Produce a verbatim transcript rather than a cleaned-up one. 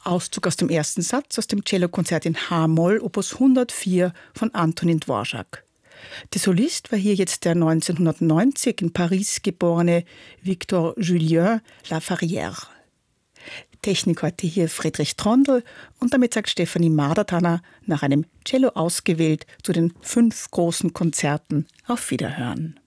Auszug aus dem ersten Satz aus dem Cellokonzert in H-Moll, Opus hundertvier von Antonin Dvorak. Der Solist war hier jetzt der neunzehnhundertneunzig in Paris geborene Victor Julien Laferrière. Technik heute hier Friedrich Trondl und damit sagt Stefanie Mardertanner nach einem Cello ausgewählt zu den fünf großen Konzerten auf Wiederhören.